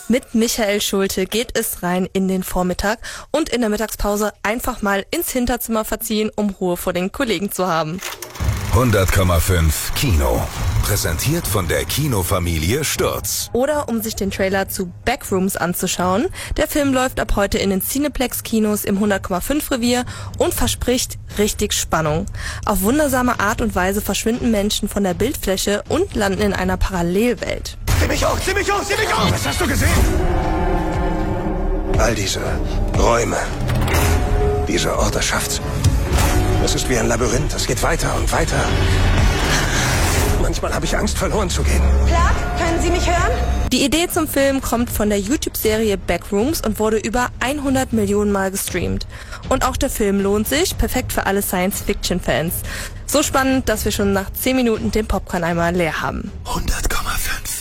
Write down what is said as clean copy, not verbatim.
Mit Michael Schulte geht es rein in den Vormittag und in der Mittagspause einfach mal ins Hinterzimmer verziehen, um Ruhe vor den Kollegen zu haben. 100,5 Kino. Präsentiert von der Kinofamilie Stürz. Oder um sich den Trailer zu Backrooms anzuschauen. Der Film läuft ab heute in den Cineplex-Kinos im 100,5 Revier und verspricht richtig Spannung. Auf wundersame Art und Weise verschwinden Menschen von der Bildfläche und landen in einer Parallelwelt. Zieh mich hoch, zieh mich hoch, zieh mich hoch! Was hast du gesehen? All diese Räume, diese Ortschaft. Es ist wie ein Labyrinth, es geht weiter und weiter. Manchmal habe ich Angst, verloren zu gehen. Clark, können Sie mich hören? Die Idee zum Film kommt von der YouTube-Serie Backrooms und wurde über 100 Millionen Mal gestreamt. Und auch der Film lohnt sich, perfekt für alle Science-Fiction-Fans. So spannend, dass wir schon nach 10 Minuten den Popcorn einmal leer haben. 100,5